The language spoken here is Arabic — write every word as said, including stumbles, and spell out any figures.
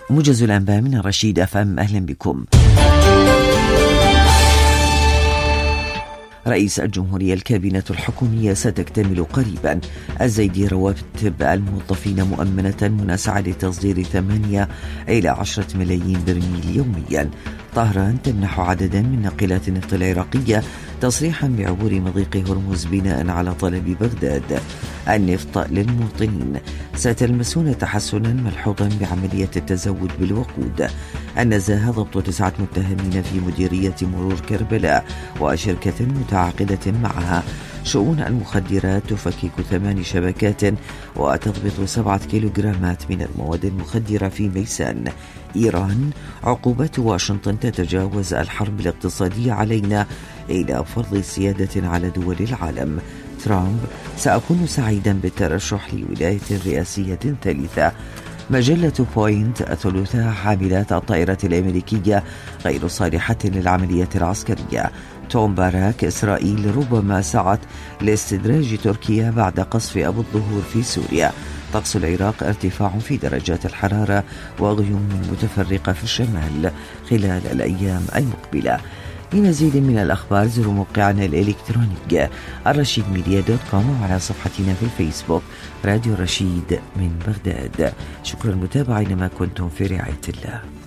موجز الأنباء من الرشيد أف أم، أهلا بكم. رئيس الجمهورية الكابينة الحكومية ستكتمل قريبا. الزيدي رواتب الموظفين مؤمنة مناسعة لتصدير ثمانية إلى عشرة ملايين برميل يوميا. طهران تمنح عددا من ناقلات النفط العراقية تصريحا بعبور مضيق هرمز بناء على طلب بغداد. النفط للمواطنين، ستلمسون تحسنا ملحوظا بعملية التزود بالوقود. النزاهة ضبط تسعة متهمين في مديرية مرور كربلاء وشركة متعاقدة معها. شؤون المخدرات تفكك ثمان شبكات وتضبط سبعة كيلوغرامات من المواد المخدرة في ميسان. إيران، عقوبات واشنطن تتجاوز الحرب الاقتصادية علينا إلى فرض سيادة على دول العالم. ترامب، سأكون سعيدا بالترشح لولاية رئاسية ثالثة. مجلة بوينت الثلاثاء، حاملات الطائرة الأمريكية غير صالحة للعملية العسكرية. توم باراك، إسرائيل ربما سعت لاستدراج تركيا بعد قصف أبو الظهور في سوريا. طقس العراق، ارتفاع في درجات الحرارة وغيوم متفرقة في الشمال خلال الأيام المقبلة. لمزيد من الأخبار زوروا موقعنا الإلكتروني الرشيد ميديا دوت كوم وعلى صفحتنا في الفيسبوك راديو رشيد من بغداد. شكرا للمتابعة، إنما كنتم في رعاية الله.